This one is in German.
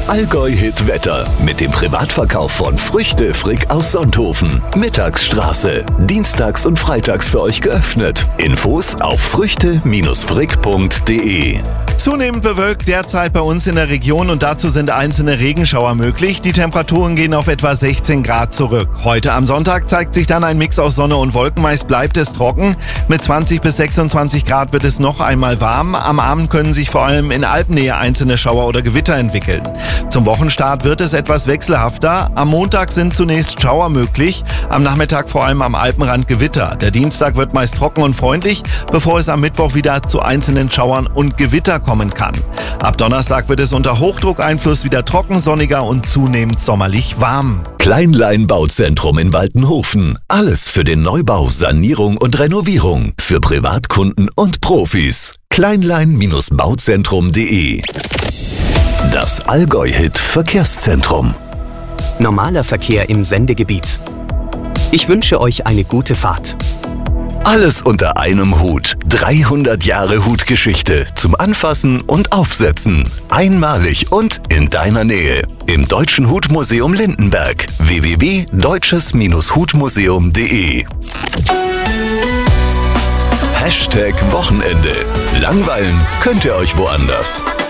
Das Allgäu-Hit-Wetter mit dem Privatverkauf von Früchte Frick aus Sonthofen. Mittagsstraße. Dienstags und freitags für euch geöffnet. Infos auf früchte-frick.de. Zunehmend bewölkt derzeit bei uns in der Region und dazu sind einzelne Regenschauer möglich. Die Temperaturen gehen auf etwa 16 Grad zurück. Heute am Sonntag zeigt sich dann ein Mix aus Sonne und Wolken. Meist bleibt es trocken. Mit 20 bis 26 Grad wird es noch einmal warm. Am Abend können sich vor allem in Alpennähe einzelne Schauer oder Gewitter entwickeln. Zum Wochenstart wird es etwas wechselhafter. Am Montag sind zunächst Schauer möglich. Am Nachmittag vor allem am Alpenrand Gewitter. Der Dienstag wird meist trocken und freundlich, bevor es am Mittwoch wieder zu einzelnen Schauern und Gewitter kommen kann. Ab Donnerstag wird es unter Hochdruckeinfluss wieder trocken, sonniger und zunehmend sommerlich warm. Kleinlein Bauzentrum in Waltenhofen. Alles für den Neubau, Sanierung und Renovierung. Für Privatkunden und Profis. Kleinlein-bauzentrum.de. Das Allgäu-Hit Verkehrszentrum. Normaler Verkehr im Sendegebiet. Ich wünsche euch eine gute Fahrt. Alles unter einem Hut. 300 Jahre Hutgeschichte zum Anfassen und Aufsetzen. Einmalig und in deiner Nähe. Im Deutschen Hutmuseum Lindenberg. www.deutsches-hutmuseum.de. #Wochenende. Langweilen könnt ihr euch woanders.